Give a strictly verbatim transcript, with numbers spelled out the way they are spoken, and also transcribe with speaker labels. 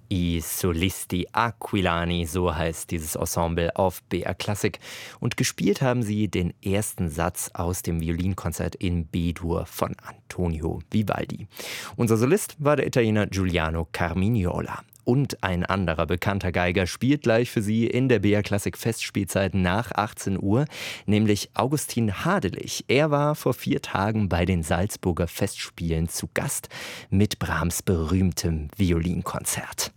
Speaker 1: I Solisti Aquilani, so heißt dieses Ensemble auf B R Klassik. Und gespielt haben sie den ersten Satz aus dem Violinkonzert in B-Dur von Antonio Vivaldi. Unser Solist war der Italiener Giuliano Carmignola. Und ein anderer bekannter Geiger spielt gleich für Sie in der B R Klassik Festspielzeit nach achtzehn Uhr, nämlich Augustin Hadelich. Er war vor vier Tagen bei den Salzburger Festspielen zu Gast mit Brahms berühmtem Violinkonzert.